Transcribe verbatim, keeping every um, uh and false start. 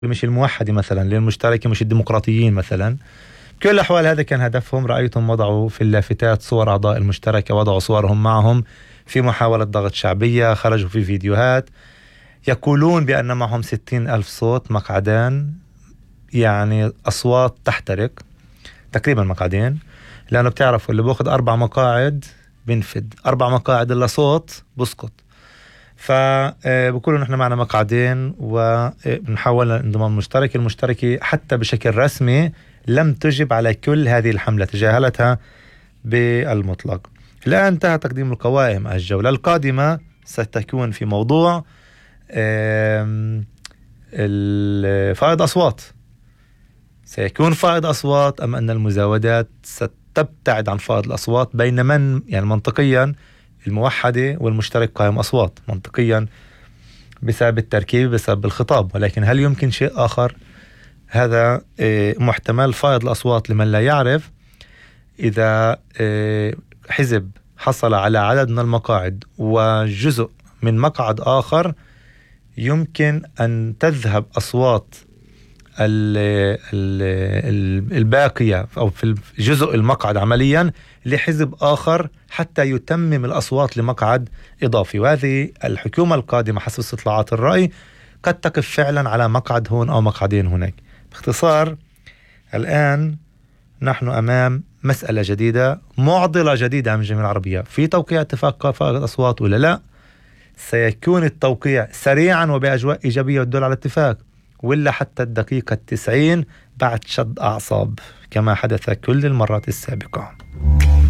مش الموحدة مثلا، للمشتركة مش الديمقراطيين مثلا. بكل الأحوال هذا كان هدفهم. رأيتهم وضعوا في اللافتات صور أعضاء المشتركة، وضعوا صورهم معهم في محاولة ضغط شعبية. خرجوا في فيديوهات يقولون بأن معهم ستين ألف صوت، مقعدان، يعني أصوات تحترق، تقريبا مقعدين، لأنه بتعرفوا اللي بأخذ أربع مقاعد بنفد، أربع مقاعد إلا صوت بسقط. فبقولوا نحن معنا مقعدين وبنحاول انضمام المشتركة. المشتركة حتى بشكل رسمي لم تجب على كل هذه الحملة، تجاهلتها بالمطلق. الآن انتهى تقديم القوائم. الجولة القادمة ستكون في موضوع فائض أصوات. سيكون فائض أصوات أم أن المزاودات ستبتعد عن فائض الأصوات بين من، يعني منطقيا الموحدة والمشترك قائم أصوات منطقيا بسبب التركيب، بسبب الخطاب. ولكن هل يمكن شيء آخر؟ هذا محتمل. فائض الأصوات لمن لا يعرف، إذا حزب حصل على عدد من المقاعد وجزء من مقعد آخر، يمكن أن تذهب أصوات الباقية أو في جزء المقعد عمليا لحزب آخر حتى يتمم الأصوات لمقعد إضافي. وهذه الحكومة القادمة حسب استطلاعات الرأي قد تقف فعلا على مقعد هون أو مقعدين هناك. باختصار، الآن نحن أمام مسألة جديدة، معضلة جديدة من الجمهورية العربية. في توقيع اتفاق فائض الأصوات ولا لا؟ سيكون التوقيع سريعا وبأجواء إيجابية والدول على اتفاق، ولا حتى الدقيقة التسعين بعد شد أعصاب كما حدث كل المرات السابقة؟